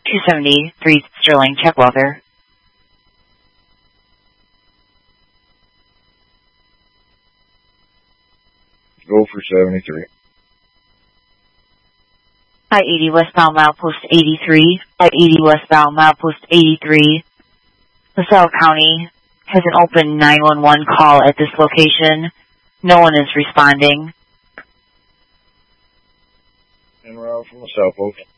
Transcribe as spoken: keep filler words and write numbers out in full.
two seventy-three Sterling, check weather. Go for seventy-three. I eighty westbound milepost eighty-three. I eighty westbound milepost eighty-three. LaSalle County has an open nine one one call at this location. No one is responding. En route from LaSalle, folks.